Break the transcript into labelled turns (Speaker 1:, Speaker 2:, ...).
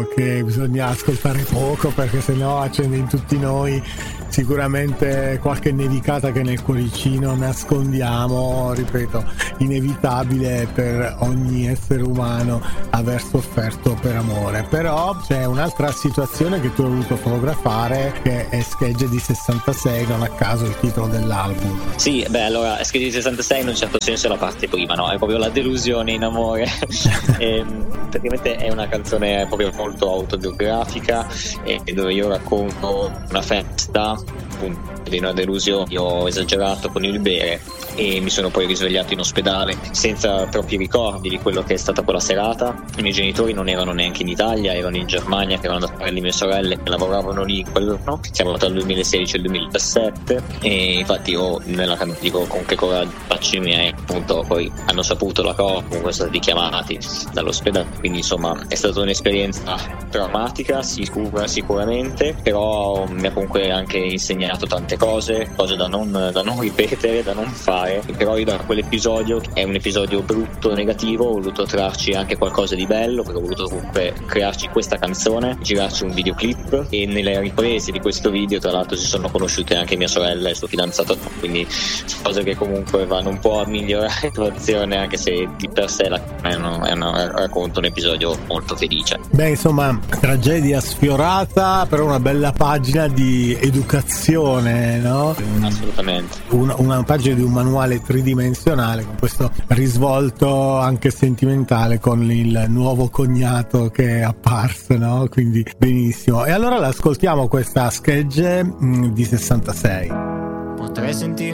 Speaker 1: detto che bisogna ascoltare poco perché sennò accende in tutti noi sicuramente qualche nevicata che nel cuoricino nascondiamo, ripeto, inevitabile per ogni essere umano aver sofferto per amore. Però c'è un'altra situazione che tu hai voluto fotografare, che è Schegge di 66, non a caso il titolo dell'album.
Speaker 2: Sì, beh, allora Schegge di 66 in un certo senso è la parte prima, no? È proprio la delusione in amore. Praticamente è una canzone proprio molto autobiografica, dove io racconto una festa, appunto, di una delusione. Io ho esagerato con il bere e mi sono poi risvegliato in ospedale senza troppi ricordi di quello che è stata quella serata. I miei genitori non erano neanche in Italia, erano in Germania, che erano da fare le mie sorelle che lavoravano lì quell'anno. Siamo tra il 2016 e il 2017 e infatti io nella dico con che coraggio faccio i miei, appunto poi hanno saputo la cosa, comunque sono stati chiamati dall'ospedale, quindi insomma è stata un'esperienza traumatica sicuramente, però mi ha comunque anche insegnato tante cose da non ripetere, da non fare. Però io da quell'episodio, che è un episodio brutto, negativo, ho voluto trarci anche qualcosa di bello, perché ho voluto comunque crearci questa canzone, girarci un videoclip, e nelle riprese di questo video tra l'altro si sono conosciute anche mia sorella e il suo fidanzato, quindi cose che comunque vanno un po' a migliorare la situazione, anche se di per sé racconta un episodio molto felice.
Speaker 1: Beh, insomma, tragedia sfiorata, però una bella pagina di educazione, no?
Speaker 2: Assolutamente.
Speaker 1: Una pagina di un manuale tridimensionale con questo risvolto anche sentimentale con il nuovo cognato che è apparso, no? Quindi benissimo. E allora l'ascoltiamo questa Schegge di 66.
Speaker 3: Potrei sentire